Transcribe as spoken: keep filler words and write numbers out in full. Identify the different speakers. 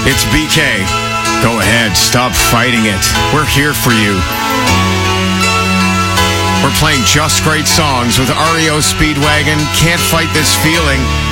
Speaker 1: It's B K. Go ahead, stop fighting it. We're here for you. We're playing just great songs with R E O Speedwagon, Can't Fight This Feeling.